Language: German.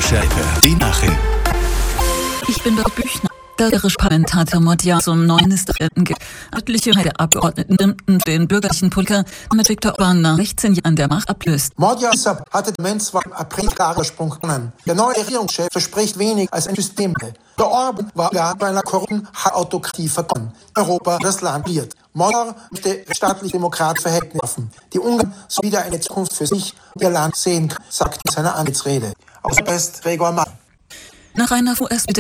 Schäfer, die Nachrichten. Ich bin Bert Büchner. Der Parlamentarier Modja zum neuen Ministerpräsidenten gibt. Etliche der Abgeordneten stimmten den bürgerlichen Politiker mit Viktor Orbán nach 16 Jahren der Macht ablöst. Modja hatte den zwar im April klare Sprung gewonnen. Der neue Regierungschef verspricht wenig als ein System. Der Orbán war gar bei einer korrupten Autokratie verkommen. Europa das Land wird. Modja möchte staatlich-demokratische Verhältnisse offen. Die Ungarn so wieder eine Zukunft für sich und ihr Land sehen, sagt in seiner Antrittsrede. Aus West Gregor Mann. Nach einer US